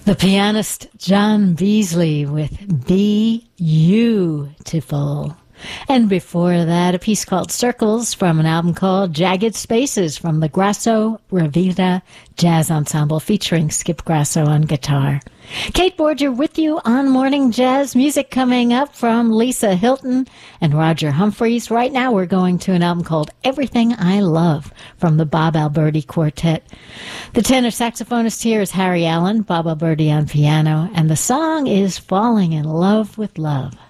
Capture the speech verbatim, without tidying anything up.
The pianist John Beasley with Beautiful. And before that, a piece called Circles from an album called Jagged Spaces from the Grasso Revita Jazz Ensemble featuring Skip Grasso on guitar. Kate Borger with you on Morning Jazz. Music coming up from Lisa Hilton and Roger Humphreys. Right now we're going to an album called Everything I Love from the Bob Alberti Quartet. The tenor saxophonist here is Harry Allen, Bob Alberti on piano, and the song is Falling in Love with Love.